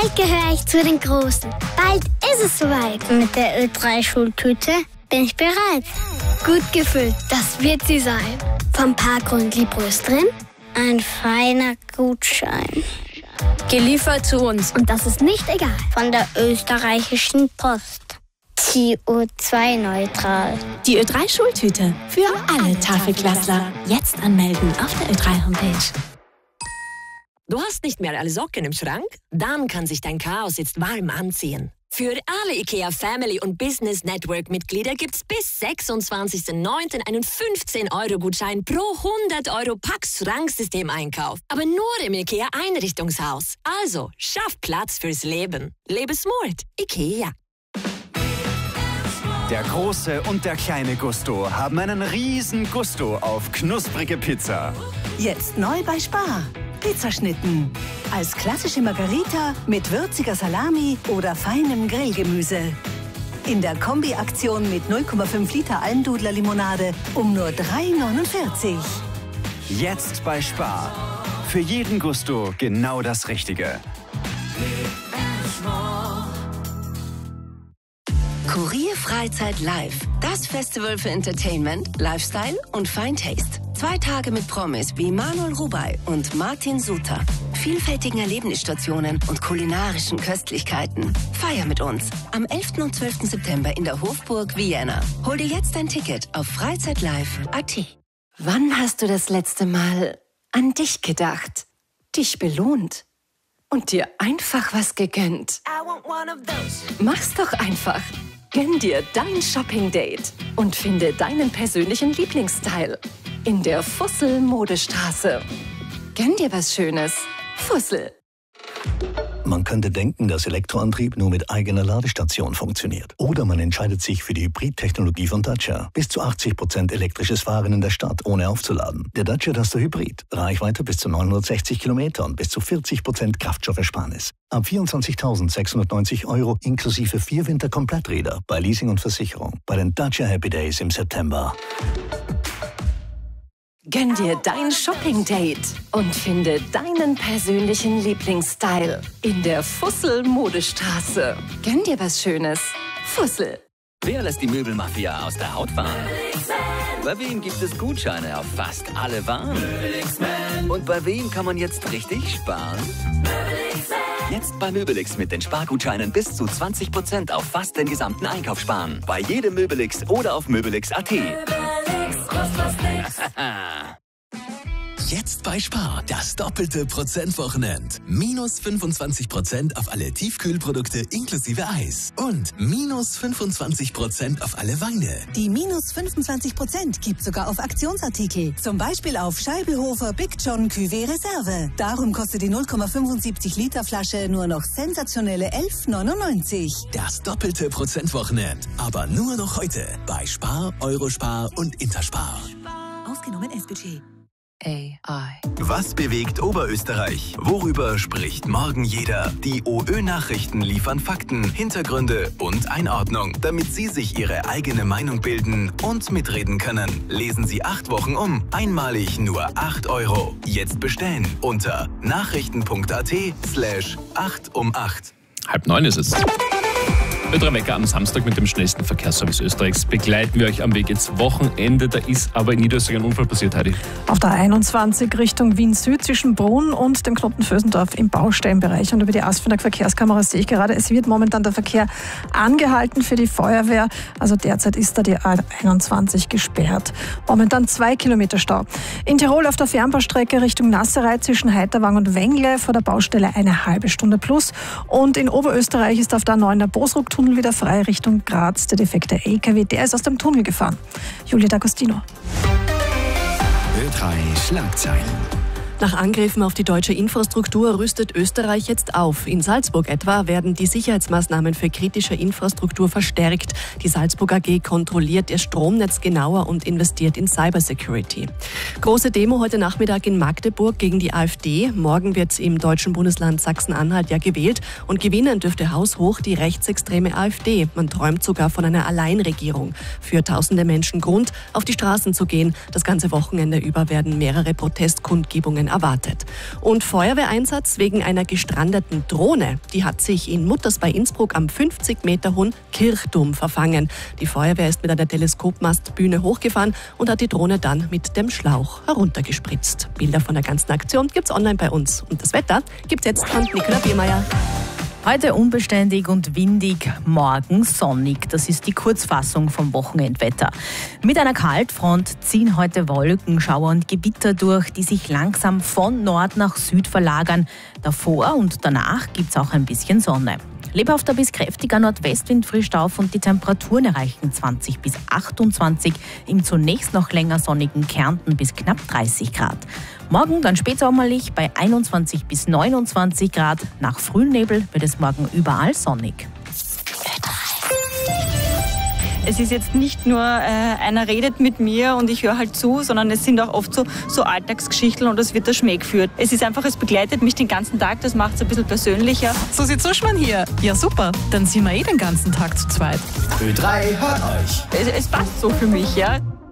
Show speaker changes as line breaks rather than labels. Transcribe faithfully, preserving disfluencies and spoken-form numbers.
Bald gehöre ich zu den Großen. Bald ist es soweit. Mit der Ö drei Schultüte bin ich bereit. Gut gefüllt, das wird sie sein. Vom Parkgrund Liebres drin, ein feiner Gutschein.
Geliefert zu uns.
Und das ist nicht egal. Von der österreichischen Post. C O zwei neutral.
Die Ö drei Schultüte für alle Tafelklassler. Jetzt anmelden auf der Ö drei Homepage.
Du hast nicht mehr alle Socken im Schrank? Dann kann sich dein Chaos jetzt warm anziehen. Für alle IKEA Family und Business Network Mitglieder gibt's bis sechsundzwanzigsten neunten einen fünfzehn Euro Gutschein pro hundert Euro Pax-Schranksystem-Einkauf. Aber nur im IKEA Einrichtungshaus. Also, schaff Platz fürs Leben. Lebe smart. IKEA.
Der große und der kleine Gusto haben einen riesen Gusto auf knusprige Pizza.
Jetzt neu bei Spar. Pizzaschnitten. Als klassische Margarita mit würziger Salami oder feinem Grillgemüse. In der Kombi-Aktion mit null Komma fünf Liter Almdudler-Limonade um nur drei neunundvierzig.
Jetzt bei Spar. Für jeden Gusto genau das Richtige.
Kurier Freizeit Live. Das Festival für Entertainment, Lifestyle und Fine Taste. Zwei Tage mit Promis wie Manuel Rubey und Martin Suter. Vielfältigen Erlebnisstationen und kulinarischen Köstlichkeiten. Feier mit uns am elften und zwölften September in der Hofburg Vienna. Hol dir jetzt dein Ticket auf freizeitlive punkt a t.
Wann hast du das letzte Mal an dich gedacht, dich belohnt und dir einfach was gegönnt? Mach's doch einfach. Gönn dir dein Shopping-Date und finde deinen persönlichen Lieblingsstyle in der Fussel-Modestraße. Gönn dir was Schönes. Fussel.
Man könnte denken, dass Elektroantrieb nur mit eigener Ladestation funktioniert. Oder man entscheidet sich für die Hybrid-Technologie von Dacia. Bis zu achtzig Prozent elektrisches Fahren in der Stadt, ohne aufzuladen. Der Dacia Duster Hybrid. Reichweite bis zu neunhundertsechzig Kilometer und bis zu vierzig Prozent Kraftstoffersparnis. Ab vierundzwanzigtausendsechshundertneunzig Euro inklusive vier Winterkompletträder bei Leasing und Versicherung. Bei den Dacia Happy Days im September.
Gönn dir dein Shopping-Date und finde deinen persönlichen Lieblingsstyle in der Fussel-Modestraße. Gönn dir was Schönes. Fussel.
Wer lässt die Möbelmafia aus der Haut fahren? Bei wem gibt es Gutscheine auf fast alle Waren? Und bei wem kann man jetzt richtig sparen? Jetzt bei Möbelix mit den Spargutscheinen bis zu zwanzig Prozent auf fast den gesamten Einkauf sparen. Bei jedem Möbelix oder auf möbelix punkt a t.
Jetzt bei Spar, das doppelte Prozentwochenend. Minus fünfundzwanzig Prozent auf alle Tiefkühlprodukte inklusive Eis. Und minus fünfundzwanzig Prozent auf alle Weine.
Die minus fünfundzwanzig Prozent gibt sogar auf Aktionsartikel. Zum Beispiel auf Scheibelhofer Big John Cuvée Reserve. Darum kostet die null Komma fünfundsiebzig Liter Flasche nur noch sensationelle elf neunundneunzig.
Das doppelte Prozentwochenend. Aber nur noch heute bei Spar, Eurospar und Interspar.
Ausgenommen S-Budget.
A I.
Was bewegt Oberösterreich? Worüber spricht morgen jeder? Die OÖ-Nachrichten liefern Fakten, Hintergründe und Einordnung, damit Sie sich Ihre eigene Meinung bilden und mitreden können. Lesen Sie acht Wochen um. Einmalig nur acht Euro. Jetzt bestellen unter nachrichten.at slash acht um acht.
Halb neun ist es. Ö drei Wecker am Samstag mit dem schnellsten Verkehrsservice Österreichs begleiten wir euch am Weg ins Wochenende. Da ist aber in Niederösterreich ein Unfall passiert, Heidi.
Auf der einundzwanzig Richtung Wien-Süd zwischen Brunn und dem Knoten Vösendorf im Baustellenbereich. Und über die Asfinag Verkehrskamera sehe ich gerade, es wird momentan der Verkehr angehalten für die Feuerwehr. Also derzeit ist da die A einundzwanzig gesperrt. Momentan zwei Kilometer Stau. In Tirol auf der Fernbaustrecke Richtung Nasserei zwischen Heiterwang und Wengle vor der Baustelle eine halbe Stunde plus. Und in Oberösterreich ist auf der A neun der Bosruck-Tunnel wieder frei Richtung Graz. Der defekte L K W, der ist aus dem Tunnel gefahren. Julia D'Agostino.
Ö drei Schlagzeilen.
Nach Angriffen auf die deutsche Infrastruktur rüstet Österreich jetzt auf. In Salzburg etwa werden die Sicherheitsmaßnahmen für kritische Infrastruktur verstärkt. Die Salzburg A G kontrolliert ihr Stromnetz genauer und investiert in Cybersecurity. Große Demo heute Nachmittag in Magdeburg gegen die AfD. Morgen wird im deutschen Bundesland Sachsen-Anhalt ja gewählt. Und gewinnen dürfte haushoch die rechtsextreme AfD. Man träumt sogar von einer Alleinregierung. Für tausende Menschen Grund, auf die Straßen zu gehen. Das ganze Wochenende über werden mehrere Protestkundgebungen erwartet. Und Feuerwehreinsatz wegen einer gestrandeten Drohne. Die hat sich in Mutters bei Innsbruck am fünfzig Meter hohen Kirchturm verfangen. Die Feuerwehr ist mit einer Teleskopmastbühne hochgefahren und hat die Drohne dann mit dem Schlauch heruntergespritzt. Bilder von der ganzen Aktion gibt's online bei uns. Und das Wetter gibt's jetzt von Nicola Biermeier.
Heute unbeständig und windig, morgen sonnig. Das ist die Kurzfassung vom Wochenendwetter. Mit einer Kaltfront ziehen heute Wolkenschauer und Gewitter durch, die sich langsam von Nord nach Süd verlagern. Davor und danach gibt es auch ein bisschen Sonne. Lebhafter bis kräftiger Nordwestwind frischt auf und die Temperaturen erreichen zwanzig bis achtundzwanzig, im zunächst noch länger sonnigen Kärnten bis knapp dreißig Grad. Morgen dann spätsommerlich bei einundzwanzig bis neunundzwanzig Grad. Nach Frühnebel wird es morgen überall sonnig.
Es ist jetzt nicht nur, äh, einer redet mit mir und ich höre halt zu, sondern es sind auch oft so, so Alltagsgeschichten und es wird der Schmäh geführt. Es ist einfach, es begleitet mich den ganzen Tag, das macht es ein bisschen persönlicher.
So sieht Suschmann hier. Ja super, dann sind wir eh den ganzen Tag zu zweit.
Ö drei hört euch.
Es, es passt so für mich, ja.